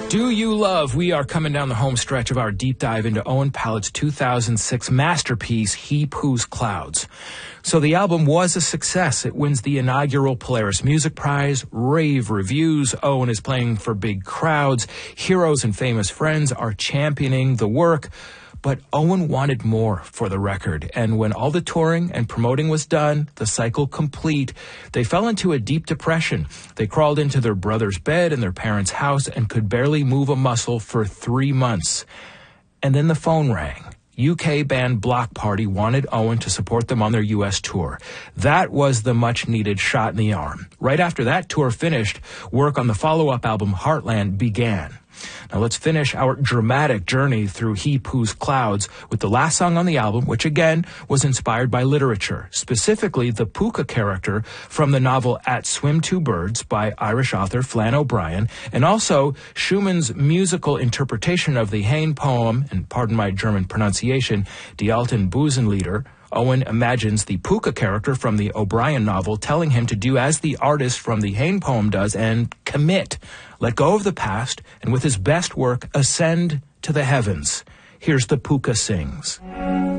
Do You Love? We are coming down the home stretch of our deep dive into Owen Pallett's 2006 masterpiece, He Poos Clouds. So the album was a success. It wins the inaugural Polaris Music Prize, rave reviews. Owen is playing for big crowds. Heroes and famous friends are championing the work. But Owen wanted more for the record, and when all the touring and promoting was done, the cycle complete, they fell into a deep depression. They crawled into their brother's bed in their parents' house and could barely move a muscle for 3 months. And then the phone rang. UK band Block Party wanted Owen to support them on their US tour. That was the much-needed shot in the arm. Right after that tour finished, work on the follow-up album Heartland began. Now let's finish our dramatic journey through He Poos Clouds with the last song on the album, which again was inspired by literature, specifically the puka character from the novel At Swim Two Birds by Irish author Flann O'Brien, and also Schumann's musical interpretation of the Heine poem, and pardon my German pronunciation, Die alten Busenlieder. Owen imagines the puka character from the O'Brien novel telling him to do as the artist from the Heine poem does and commit, let go of the past, and with his best work, ascend to the heavens. Here's the Puka Sings.